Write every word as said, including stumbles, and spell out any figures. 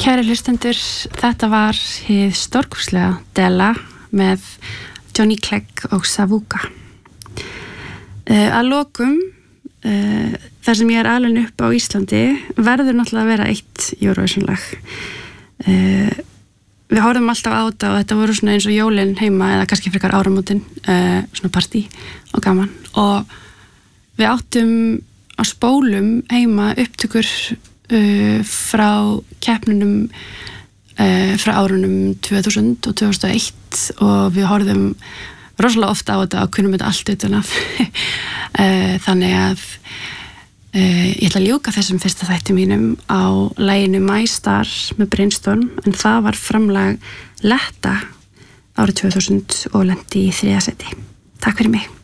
Kæri hlustendur, þetta var hið stórkostlega Della með Johnny Clegg og Savuka. Uh, að lokum, uh, þar sem ég er alin upp á Íslandi, verður náttúrulega að vera eitt Eurovision-lag. Uh, við horfum alltaf á þetta og þetta voru svona eins og jólin heima eða kannski frekar áramótin, uh, svona partí og gaman. Og við áttum á spólum heima upptökur uh, frá keppnunum uh, frá árunum tvö þúsund og tvö þúsund og eitt og við horfðum rosalega ofta á þetta og kunnum þetta allt utan að uh, þannig að uh, ég ætla að ljúka þessum fyrsta þætti mínum á laginu My Star með Brainstorm, en það var framlag Letta árið tvö þúsund og lenti í þriðja sæti. Takk fyrir mig.